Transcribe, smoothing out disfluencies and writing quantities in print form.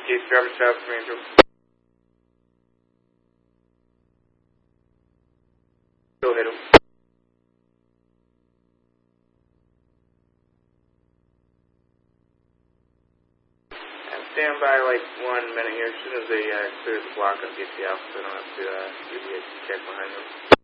Case driving south from Angel. Go hit him. And stand by like 1 minute here. As soon as they clear the block, I'll get you out so I don't have to do the check behind them.